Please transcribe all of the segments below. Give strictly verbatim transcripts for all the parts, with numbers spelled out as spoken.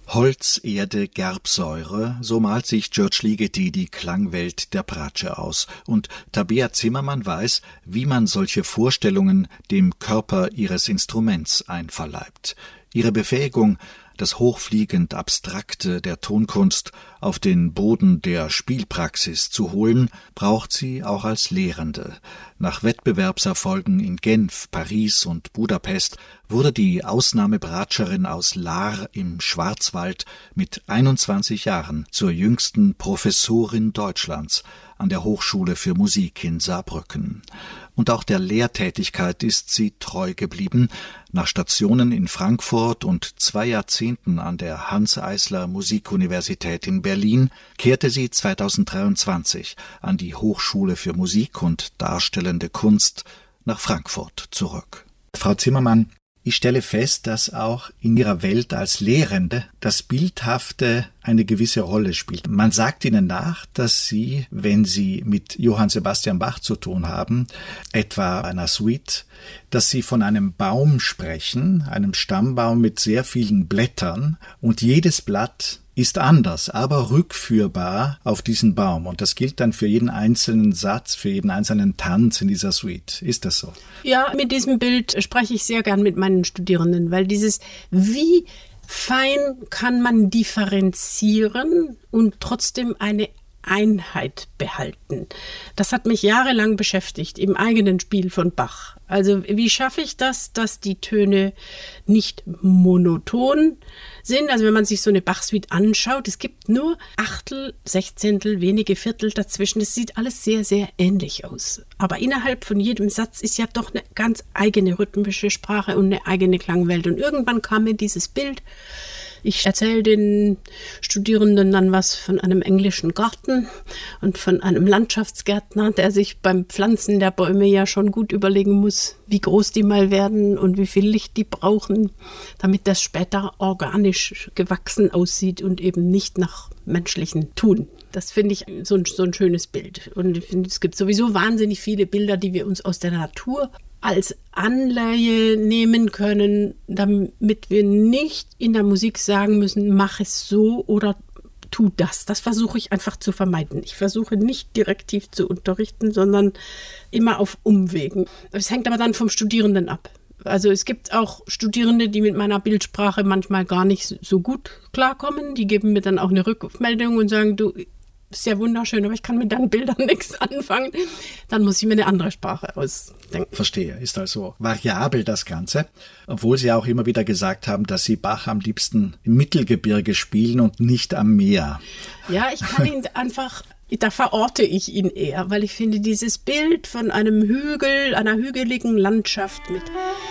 Holz, Erde, Gerbsäure, so malt sich György Ligeti die Klangwelt der Bratsche aus. Und Tabea Zimmermann weiß, wie man solche Vorstellungen dem Körper ihres Instruments einverleibt. Ihre Befähigung, das hochfliegend Abstrakte der Tonkunst auf den Boden der Spielpraxis zu holen, braucht sie auch als Lehrende. Nach Wettbewerbserfolgen in Genf, Paris und Budapest wurde die Ausnahmebratscherin aus Lahr im Schwarzwald mit einundzwanzig Jahren zur jüngsten Professorin Deutschlands an der Hochschule für Musik in Saarbrücken. Und auch der Lehrtätigkeit ist sie treu geblieben. Nach Stationen in Frankfurt und zwei Jahrzehnten an der Hanns-Eisler Musikuniversität in Berlin kehrte sie zweitausenddreiundzwanzig an die Hochschule für Musik und Darstellende Kunst nach Frankfurt zurück. Frau Zimmermann, ich stelle fest, dass auch in Ihrer Welt als Lehrende das Bildhafte eine gewisse Rolle spielt. Man sagt Ihnen nach, dass Sie, wenn Sie mit Johann Sebastian Bach zu tun haben, etwa einer Suite, dass Sie von einem Baum sprechen, einem Stammbaum mit sehr vielen Blättern, und jedes Blatt ist anders, aber rückführbar auf diesen Baum. Und das gilt dann für jeden einzelnen Satz, für jeden einzelnen Tanz in dieser Suite. Ist das so? Ja, mit diesem Bild spreche ich sehr gern mit meinen Studierenden, weil dieses, wie fein kann man differenzieren und trotzdem eine Einheit behalten. Das hat mich jahrelang beschäftigt im eigenen Spiel von Bach. Also wie schaffe ich das, dass die Töne nicht monoton sind? Also wenn man sich so eine Bach-Suite anschaut, es gibt nur Achtel, Sechzehntel, wenige Viertel dazwischen. Es sieht alles sehr, sehr ähnlich aus. Aber innerhalb von jedem Satz ist ja doch eine ganz eigene rhythmische Sprache und eine eigene Klangwelt. Und irgendwann kam mir dieses Bild. Ich erzähle den Studierenden dann was von einem englischen Garten und von einem Landschaftsgärtner, der sich beim Pflanzen der Bäume ja schon gut überlegen muss, wie groß die mal werden und wie viel Licht die brauchen, damit das später organisch gewachsen aussieht und eben nicht nach menschlichen Tun. Das finde ich so ein, so ein schönes Bild. Und ich finde, es gibt sowieso wahnsinnig viele Bilder, die wir uns aus der Natur als Anleihe nehmen können, damit wir nicht in der Musik sagen müssen, mach es so oder tu das. Das versuche ich einfach zu vermeiden. Ich versuche nicht direktiv zu unterrichten, sondern immer auf Umwegen. Es hängt aber dann vom Studierenden ab. Also es gibt auch Studierende, die mit meiner Bildsprache manchmal gar nicht so gut klarkommen. Die geben mir dann auch eine Rückmeldung und sagen, du, ist ja wunderschön, aber ich kann mit deinen Bildern nichts anfangen. Dann muss ich mir eine andere Sprache ausdenken. Verstehe, ist also variabel das Ganze. Obwohl Sie auch immer wieder gesagt haben, dass Sie Bach am liebsten im Mittelgebirge spielen und nicht am Meer. Ja, ich kann ihn einfach, da verorte ich ihn eher, weil ich finde, dieses Bild von einem Hügel, einer hügeligen Landschaft mit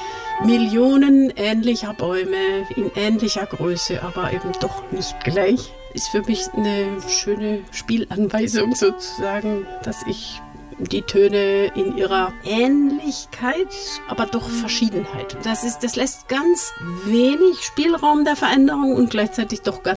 Millionen ähnlicher Bäume in ähnlicher Größe, aber eben doch nicht gleich, ist für mich eine schöne Spielanweisung sozusagen, dass ich die Töne in ihrer Ähnlichkeit, aber doch Verschiedenheit. Das ist, das lässt ganz wenig Spielraum der Veränderung und gleichzeitig doch ganz